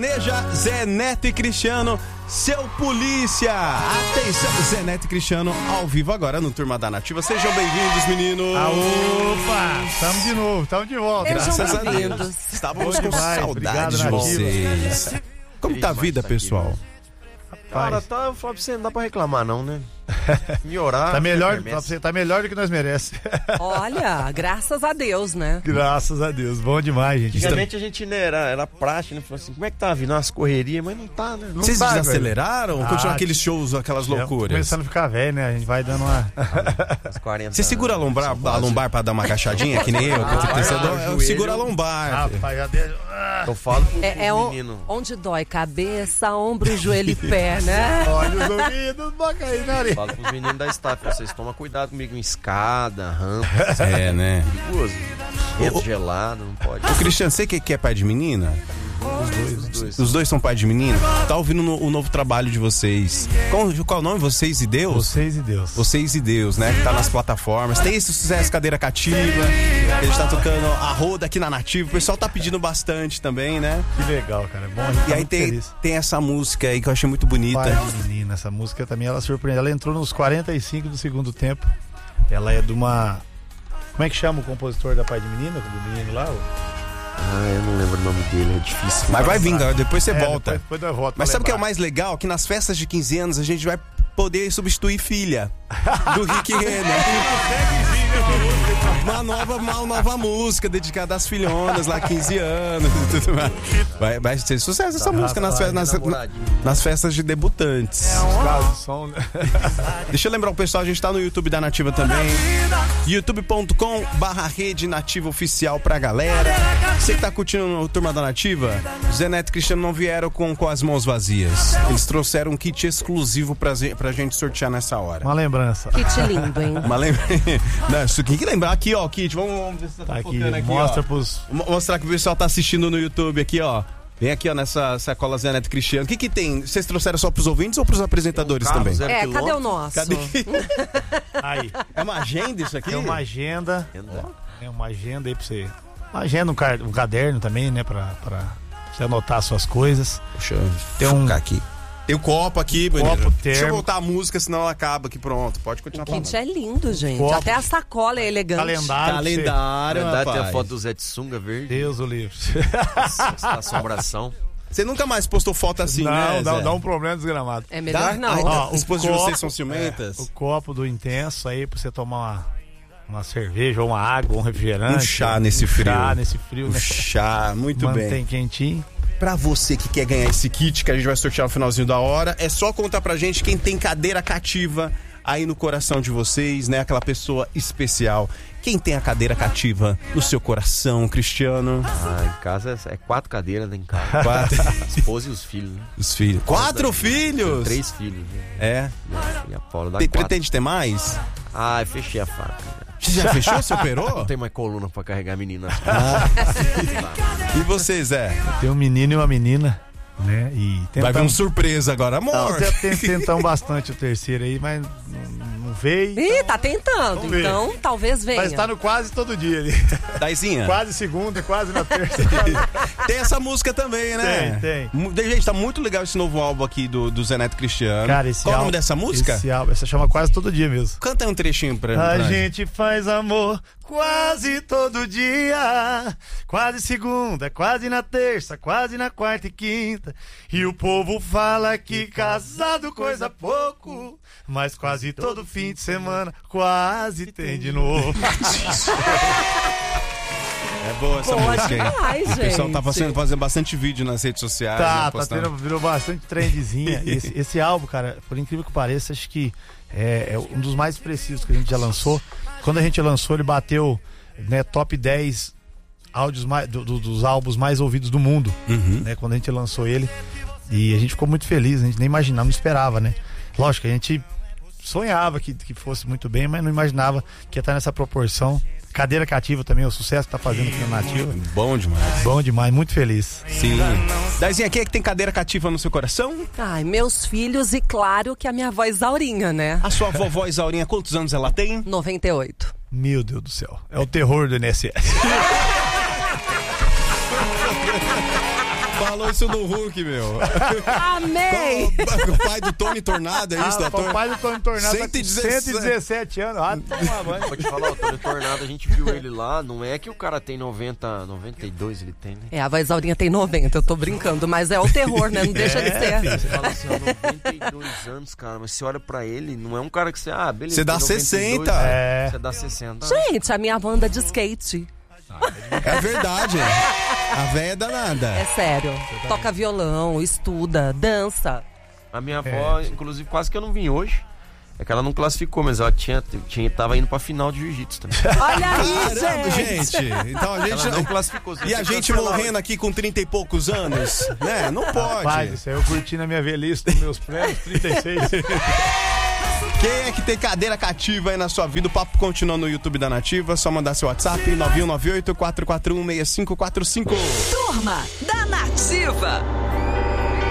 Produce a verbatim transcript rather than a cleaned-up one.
Neja, Zé Neto e Cristiano, seu polícia. Atenção, Zé Neto e Cristiano ao vivo agora no Turma da Nativa. Sejam bem-vindos, meninos. Ah, opa, estamos de novo, estamos de volta. Graças a Deus. Estávamos com saudade de vocês. Como tá a vida, pessoal? Cara, tá, eu falo pra você, não dá pra reclamar não, né? Melhorar. Tá melhor, você tá melhor do que nós merecemos. Olha, graças a Deus, né? Graças a Deus, bom demais, gente. Antigamente a gente né, era, era prática, né? Falou assim, como é que tá vindo umas correrias, mas não tá, né? Não Vocês tá, desaceleraram? Ah, Continuam aqueles shows, aquelas loucuras? Começando a ficar velho, né? A gente vai dando uma... quarenta Você segura a lombar, a lombar pra dar uma agachadinha, que nem eu, que Ah, torcedor, é, eu joelho. seguro a lombar. Rapaz, já deu... Eu falo pro É, é menino. o, onde dói cabeça, ombro, joelho e pé, né? Olha os ouvidos, boca aí, nariz. Falo pros meninos da staff, vocês tomam cuidado comigo em escada, rampa, É, né? perigoso. Vento gelado, não pode. Ô, Cristiano, você que que é pai de menina? Os dois, os dois. Os dois são pai de menina? Tá ouvindo no- o novo trabalho de vocês. Qual, qual é o nome? Vocês e Deus? Vocês e Deus. Vocês e Deus, né? Que tá nas plataformas. Tem esse sucesso Cadeira Cativa. A gente tá tocando a roda aqui na Nativa. O pessoal tá pedindo bastante também, né? Que legal, cara. É bom, a gente tá E aí muito tem, feliz. tem essa música aí que eu achei muito bonita. Pai de menina, essa música também, ela surpreende. Ela entrou nos quarenta e cinco do segundo tempo. Ela é de uma... Como é que chama o compositor da Pai de Menina? Do menino lá? o- Ah, eu não lembro o nome dele, é difícil. Mas vai vir, galera, depois você É, volta. Depois, depois eu volto Mas pra sabe o que é o lembrar. mais legal? Que nas festas de quinze anos a gente vai poder substituir filha do Rick Renner. Uma nova, uma nova música dedicada às filhonas lá, quinze anos e tudo mais. Vai, vai ser sucesso essa música nas, fe- nas, nas festas de debutantes. Os casos de som, né? Deixa eu lembrar o pessoal, a gente tá no YouTube da Nativa também. youtube ponto com barra rede nativa oficial pra galera. Você que tá curtindo o Turma da Nativa, Zé Neto e Cristiano não vieram com, com as mãos vazias. Eles trouxeram um kit exclusivo pra, ze- pra gente sortear nessa hora. Uma lembrança. Kit lindo, hein? Uma lembra... Não, isso tem que lembrar aqui, ó, o kit. Vamos, vamos ver se tá, Tá aqui, focando aqui, mostra ó. pros... Mo- Mostrar que o pessoal tá assistindo no YouTube aqui, ó. Vem aqui, ó, nessa sacola Zé Neto e Cristiano. O que que tem? Vocês trouxeram só pros ouvintes ou pros apresentadores Tem um carro também? zero É, quilômetro. cadê o nosso? Cadê? Aí, É uma agenda isso aqui? tem uma agenda. Entendeu? É uma agenda aí pra você... Uma agenda, um, car... um caderno também, né? Pra, pra você anotar suas coisas. Deixa eu Tem um- focar aqui. Tem o copo aqui, bonito. Copo, Deixa eu termo. voltar a música, senão ela acaba aqui, pronto. Pode continuar O falando. kit é lindo, gente. Copo. Até a sacola é elegante. Calendário. pra você- Na Calendário, verdade, tem a rapaz. foto do Zé de sunga verde, Deus o livre. essa assombração. Você nunca mais postou foto assim, não, né, dá, Zé? dá um problema desgramado. É melhor Dá? não. Ai, Ó, As esposas de copo- vocês são ciumentas? O copo do Intenso aí pra você tomar uma, uma cerveja, ou uma água, um refrigerante. Um chá nesse um frio. chá nesse frio, O né? chá, muito Mantém bem. quentinho. Pra você que quer ganhar esse kit que a gente vai sortear no finalzinho da hora, é só contar pra gente quem tem cadeira cativa aí no coração de vocês, né? Aquela pessoa especial. Quem tem a cadeira cativa no seu coração, Cristiano? Ah, em casa é, é quatro cadeiras, né, em casa. Quatro. A esposa e os filhos, né? Os filhos. Quatro filhos? Três filhos, né? É. E a Paula dá Tem- quatro. pretende ter mais? Ah, eu fechei a faca. né? Você já fechou? Você operou? Não tem mais coluna pra carregar a menina. E você, Zé? Tem um menino e uma menina, né? E Vai vir tentamos- uma surpresa agora, Não, amor. te- te- tentamos bastante o terceiro aí, mas não, não veio. Ih, tá tentando. Vamos ver. Então, talvez venha. Mas tá no quase todo dia ali. Daizinha? Quase segunda, quase na terça. Tem essa música também, né? Tem, tem. Mu- Gente, tá muito legal esse novo álbum aqui do, do Zé Neto Cristiano. Cara, esse Qual o álbum- nome dessa música? Esse álbum, essa chama quase todo dia mesmo. Canta aí um trechinho pra, pra A gente. gente faz amor quase todo dia, quase segunda, quase na terça, quase na quarta e quinta. E o povo fala que casado coisa pouco, mas quase todo fim de semana quase tem de novo. É boa essa Boa música, hein? demais, O pessoal tá gente. fazendo, fazendo bastante vídeo nas redes sociais. né, Tá, tá postando. tendo, virou bastante trendzinha. Esse, esse álbum, cara, por incrível que pareça, acho que é, é um dos mais precisos que a gente já lançou. Quando a gente lançou, ele bateu, né, top dez áudios mais, do- do- dos álbuns mais ouvidos do mundo, Uhum. né, quando a gente lançou ele. E a gente ficou muito feliz, a gente nem imaginava, não esperava, né? Lógico, a gente sonhava que, que fosse muito bem, mas não imaginava que ia estar nessa proporção. Cadeira Cativa também, o sucesso que tá fazendo aqui na Nativa. Bom demais. Bom demais, muito feliz. Sim. Daizinha, quem é que tem cadeira cativa no seu coração? Ai, meus filhos e claro que a minha avó Isaurinha, né? A sua vovó Isaurinha, quantos anos ela tem? noventa e oito. Meu Deus do céu, é o terror do I N S S. falou isso no Hulk, meu. Amei! O pai do Tony Tornado, é isso, Ah, ator? o pai do Tony Tornado tá com cento e dezessete. cento e dezessete anos. Ah, toma banho. Vou te falar, o Tony Tornado, a gente viu ele lá, não é que o cara tem noventa, noventa e dois, ele tem, né? É, a voz Aurinha tem noventa, eu tô brincando, mas é o terror, né? Não deixa de ser. Você fala assim, ó, noventa e dois anos, cara, mas você olha pra ele, não é um cara que você, ah, beleza. Você dá tem noventa e dois, sessenta. É. Você dá sessenta. Gente, a minha banda de skate. É verdade. A véia é danada. É sério. Toca violão, estuda, dança. A minha avó, inclusive, quase que eu não vim hoje. É que ela não classificou, mas ela tinha, tinha, tava indo pra final de jiu-jitsu também. Olha aí, Caramba, gente. gente. Então a gente Ela não classificou. E a gente morrendo aqui com trinta e poucos anos, né? Não pode. Rapaz, isso aí eu curti na minha velhice dos meus prédios, trinta e seis. Quem é que tem cadeira cativa aí na sua vida? O papo continua no YouTube da Nativa. Só mandar seu WhatsApp nove um nove oito, quatro quatro um, seis cinco quatro cinco. Turma da Nativa.